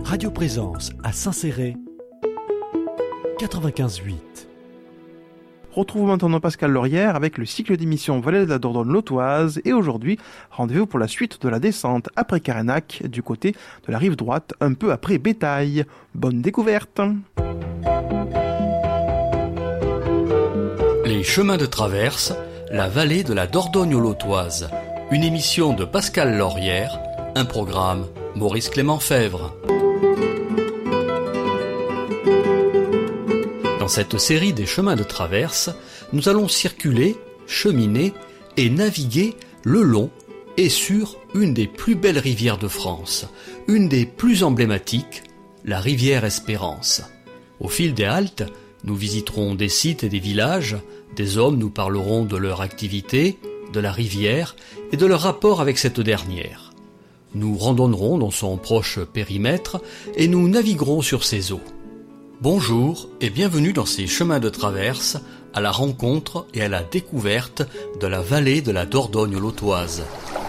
Radio Présence à Saint-Céré, 95.8. Retrouvons maintenant Pascal Laurière avec le cycle d'émissions Vallée de la Dordogne-Lautoise et aujourd'hui, rendez-vous pour la suite de la descente après Carénac du côté de la rive droite, un peu après Bétail. Bonne découverte! Les chemins de traverse, la vallée de la Dordogne-Lautoise. Une émission de Pascal Laurière, un programme Maurice Clément Fèvre. Dans cette série des chemins de traverse, nous allons circuler, cheminer et naviguer le long et sur une des plus belles rivières de France, une des plus emblématiques, la rivière Espérance. Au fil des haltes, nous visiterons des sites et des villages, des hommes nous parleront de leur activité, de la rivière et de leur rapport avec cette dernière. Nous randonnerons dans son proche périmètre et nous naviguerons sur ses eaux. Bonjour et bienvenue dans ces chemins de traverse, à la rencontre et à la découverte de la vallée de la Dordogne-Lautoise.